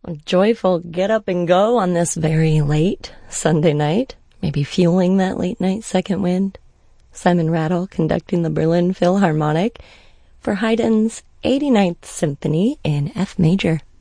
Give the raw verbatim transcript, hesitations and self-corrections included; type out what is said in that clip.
A joyful get up and go on this very late Sunday night, maybe fueling that late night second wind. Simon Rattle conducting the Berlin Philharmonic for Haydn's eighty-ninth Symphony in F major.